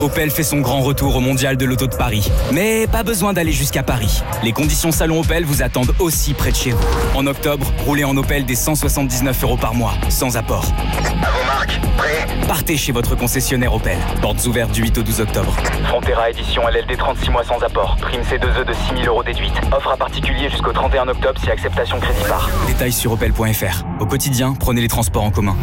Opel fait son grand retour au Mondial de l'Auto de Paris. Mais pas besoin d'aller jusqu'à Paris. Les conditions salon Opel vous attendent aussi près de chez vous. En octobre, roulez en Opel des 179 € par mois, sans apport. À vos marques, prêts ? Partez chez votre concessionnaire Opel. Portes ouvertes du 8 au 12 octobre. Frontera édition LLD 36 mois sans apport. Prime C2E de 6 000 € déduite. Offre à particulier jusqu'au 31 octobre si acceptation crédit par. Détails sur opel.fr. Au quotidien, prenez les transports en commun.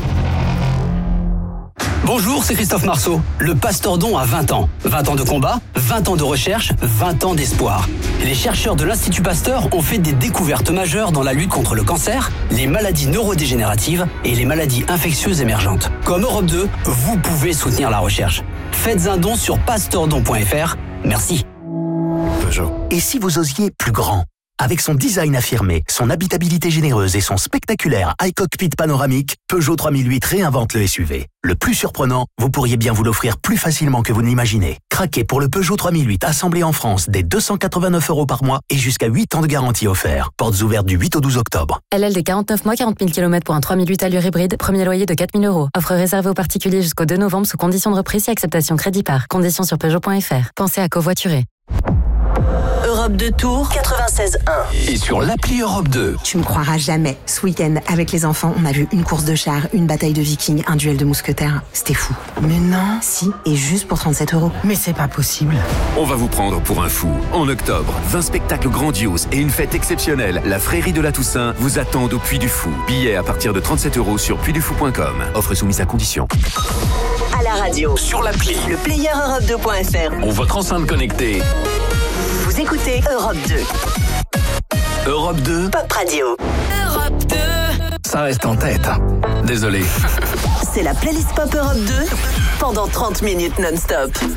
Bonjour, c'est Christophe Marceau. Le Pastordon a 20 ans. 20 ans de combat, 20 ans de recherche, 20 ans d'espoir. Les chercheurs de l'Institut Pasteur ont fait des découvertes majeures dans la lutte contre le cancer, les maladies neurodégénératives et les maladies infectieuses émergentes. Comme Europe 2, vous pouvez soutenir la recherche. Faites un don sur pastordon.fr. Merci. Peugeot. Et si vous osiez plus grand ? Avec son design affirmé, son habitabilité généreuse et son spectaculaire iCockpit panoramique, Peugeot 3008 réinvente le SUV. Le plus surprenant, vous pourriez bien vous l'offrir plus facilement que vous ne l'imaginez. Craquez pour le Peugeot 3008 assemblé en France dès 289 € par mois et jusqu'à 8 ans de garantie offert. Portes ouvertes du 8 au 12 octobre. LLD 49 mois, 40 000 km pour un 3008 allure hybride, premier loyer de 4 000 €. Offre réservée aux particuliers jusqu'au 2 novembre sous conditions de reprise et acceptation crédit par. Conditions sur Peugeot.fr. Pensez à covoiturer. Europe 2 Tours 96.1. Et sur l'appli Europe 2. Tu me croiras jamais. Ce week-end, avec les enfants, on a vu une course de chars, une bataille de vikings, un duel de mousquetaires. C'était fou. Mais non. Si, et juste pour 37 €. Mais c'est pas possible. On va vous prendre pour un fou. En octobre, 20 spectacles grandioses et une fête exceptionnelle. La Frérie de la Toussaint vous attendent au Puy du Fou. Billets à partir de 37 € sur puydufou.com. Offre soumise à condition. À la radio, Sur l'appli. le player europe2.fr. Ou votre enceinte connectée. Vous écoutez Europe 2. Europe 2, Pop Radio. Europe 2. ça reste en tête. Désolé. C'est la playlist Pop Europe 2 pendant 30 minutes non-stop.